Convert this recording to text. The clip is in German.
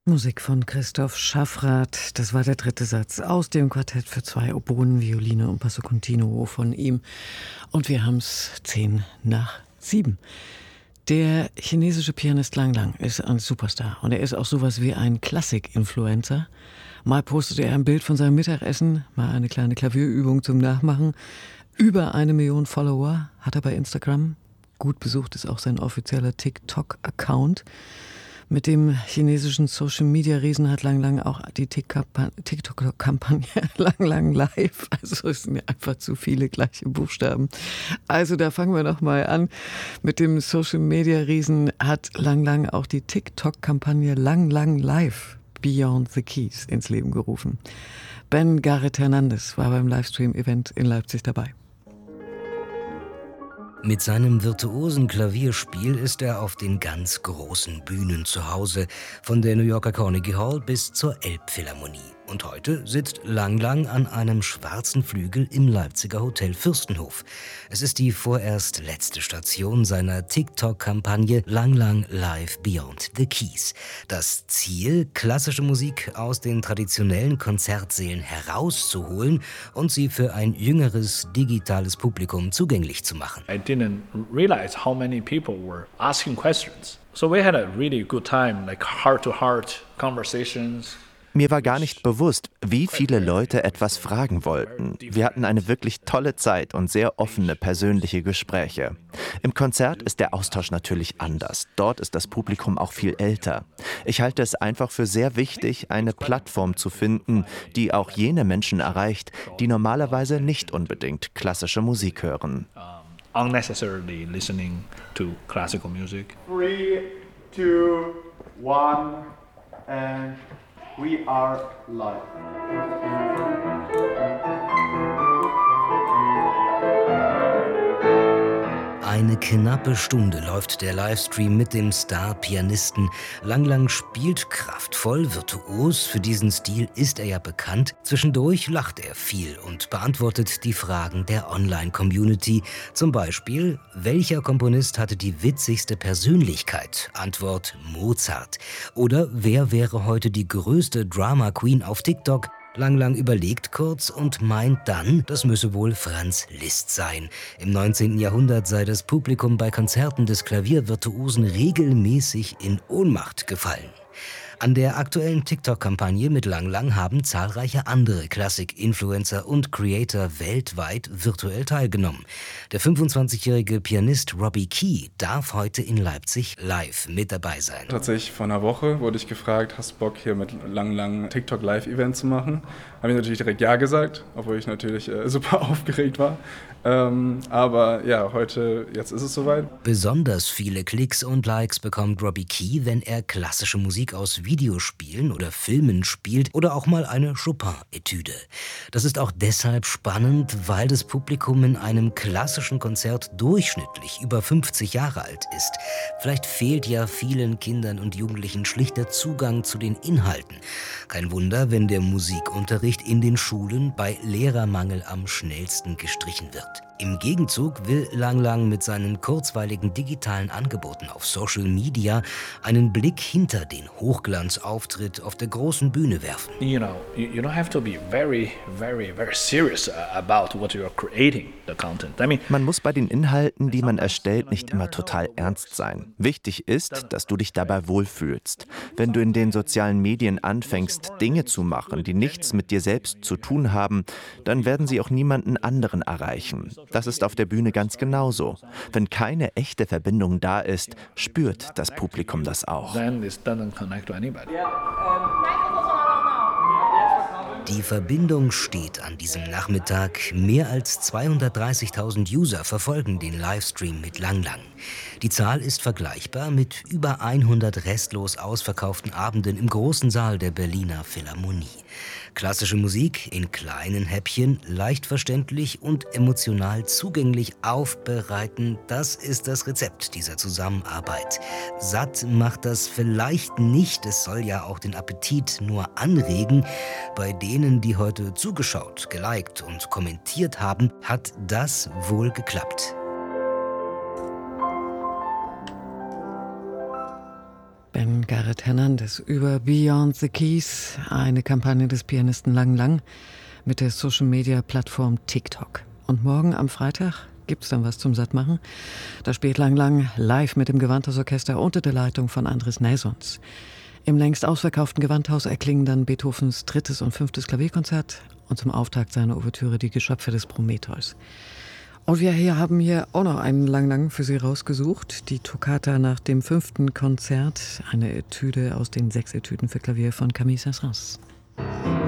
Musik von Christoph Schaffrath. Das war der dritte Satz aus dem Quartett für zwei Oboen, Violine und Basso Continuo von ihm. Und wir haben es 6:10. Der chinesische Pianist Lang Lang ist ein Superstar und er ist auch sowas wie ein Klassik-Influencer. Mal postete er ein Bild von seinem Mittagessen, mal eine kleine Klavierübung zum Nachmachen. Über 1 Million Follower hat er bei Instagram. Gut besucht ist auch sein offizieller TikTok-Account. Mit dem chinesischen Social-Media-Riesen hat Lang Lang auch die TikTok-Kampagne Lang Lang Live. Also es sind ja einfach zu viele gleiche Buchstaben. Also da fangen wir noch mal an. Mit dem Social-Media-Riesen hat Lang Lang auch die TikTok-Kampagne Lang Lang Live Beyond the Keys ins Leben gerufen. Ben Gareth Hernandez war beim Livestream-Event in Leipzig dabei. Mit seinem virtuosen Klavierspiel ist er auf den ganz großen Bühnen zu Hause, von der New Yorker Carnegie Hall bis zur Elbphilharmonie. Und heute sitzt Lang Lang an einem schwarzen Flügel im Leipziger Hotel Fürstenhof. Es ist die vorerst letzte Station seiner TikTok-Kampagne Lang Lang Live Beyond the Keys. Das Ziel, klassische Musik aus den traditionellen Konzertsälen herauszuholen und sie für ein jüngeres, digitales Publikum zugänglich zu machen. I didn't realize how many people were asking questions. So we had a really good time, like heart-to-heart conversations. Mir war gar nicht bewusst, wie viele Leute etwas fragen wollten. Wir hatten eine wirklich tolle Zeit und sehr offene persönliche Gespräche. Im Konzert ist der Austausch natürlich anders. Dort ist das Publikum auch viel älter. Ich halte es einfach für sehr wichtig, eine Plattform zu finden, die auch jene Menschen erreicht, die normalerweise nicht unbedingt klassische Musik hören. Unnecessarily listening to classical music. 3, 2, 1 and we are live. Eine knappe Stunde läuft der Livestream mit dem Star-Pianisten. Lang Lang spielt kraftvoll, virtuos. Für diesen Stil ist er ja bekannt. Zwischendurch lacht er viel und beantwortet die Fragen der Online-Community. Zum Beispiel, welcher Komponist hatte die witzigste Persönlichkeit? Antwort: Mozart. Oder wer wäre heute die größte Drama-Queen auf TikTok? Lang Lang überlegt kurz und meint dann, das müsse wohl Franz Liszt sein. Im 19. Jahrhundert sei das Publikum bei Konzerten des Klaviervirtuosen regelmäßig in Ohnmacht gefallen. An der aktuellen TikTok-Kampagne mit Lang Lang haben zahlreiche andere Klassik-Influencer und Creator weltweit virtuell teilgenommen. Der 25-jährige Pianist Robbie Key darf heute in Leipzig live mit dabei sein. Tatsächlich vor einer Woche wurde ich gefragt, hast du Bock hier mit Lang Lang TikTok-Live-Event zu machen? Habe ich natürlich direkt ja gesagt, obwohl ich natürlich super aufgeregt war. Aber ja, jetzt ist es soweit. Besonders viele Klicks und Likes bekommt Robbie Key, wenn er klassische Musik aus Videospielen oder Filmen spielt oder auch mal eine Chopin-Etüde. Das ist auch deshalb spannend, weil das Publikum in einem klassischen Konzert durchschnittlich über 50 Jahre alt ist. Vielleicht fehlt ja vielen Kindern und Jugendlichen schlicht der Zugang zu den Inhalten. Kein Wunder, wenn der Musikunterricht in den Schulen bei Lehrermangel am schnellsten gestrichen wird. Im Gegenzug will Lang Lang mit seinen kurzweiligen digitalen Angeboten auf Social Media einen Blick hinter den Hochglanzauftritt auf der großen Bühne werfen. You don't have to be very, very, very serious about what you are creating, the content. Man muss bei den Inhalten, die man erstellt, nicht immer total ernst sein. Wichtig ist, dass du dich dabei wohlfühlst. Wenn du in den sozialen Medien anfängst, Dinge zu machen, die nichts mit dir selbst zu tun haben, dann werden sie auch niemanden anderen erreichen. Das ist auf der Bühne ganz genauso. Wenn keine echte Verbindung da ist, spürt das Publikum das auch. Die Verbindung steht an diesem Nachmittag. Mehr als 230.000 User verfolgen den Livestream mit Lang Lang. Die Zahl ist vergleichbar mit über 100 restlos ausverkauften Abenden im großen Saal der Berliner Philharmonie. Klassische Musik in kleinen Häppchen, leicht verständlich und emotional zugänglich aufbereiten, das ist das Rezept dieser Zusammenarbeit. Satt macht das vielleicht nicht, es soll ja auch den Appetit nur anregen. Bei denen, die heute zugeschaut, geliked und kommentiert haben, hat das wohl geklappt. Ben Gareth Hernandez über Beyond the Keys, eine Kampagne des Pianisten Lang Lang mit der Social-Media-Plattform TikTok. Und morgen am Freitag gibt's dann was zum Sattmachen. Da spielt Lang Lang live mit dem Gewandhausorchester unter der Leitung von Andris Naesons. Im längst ausverkauften Gewandhaus erklingen dann Beethovens 3. und 5. Klavierkonzert und zum Auftakt seiner Ouvertüre Die Geschöpfe des Prometheus. Und wir haben hier auch noch einen Lang Lang für Sie rausgesucht. Die Toccata nach dem 5. Konzert, eine Etüde aus den 6 Etüden für Klavier von Camille Saint-Saëns.